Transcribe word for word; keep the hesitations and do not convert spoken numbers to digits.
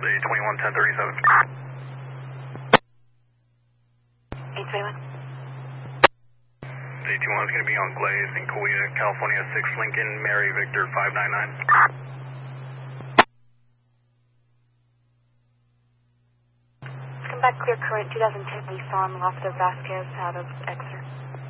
A twenty-one ten thirty-seven. eight twenty-one. A twenty-one is going to be on Glaze in Coweta, California, six Lincoln, Mary Victor five nine nine. Come back clear current two thousand ten. We saw him off the Vasquez out of Exeter.